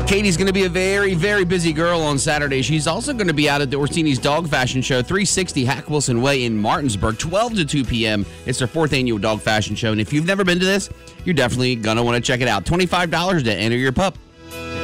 Katie's going to be a very, very busy girl on Saturday. She's also going to be out at the Orsini's Dog Fashion Show, 360 Hack Wilson Way in Martinsburg, 12 to 2 p.m. It's their 4th annual dog fashion show. And if you've never been to this, you're definitely going to want to check it out. $25 to enter your pup.